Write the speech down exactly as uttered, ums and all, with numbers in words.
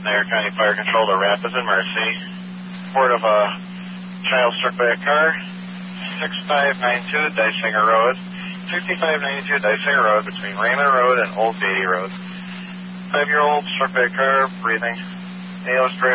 Niagara County Fire Control to Rapids and Mercy. Report of a child struck by a car, six five nine two Dysinger Road, sixty-five ninety-two Dysinger Road between Raymond Road and Old Beatty Road. Five-year-old struck by a car, breathing. A L S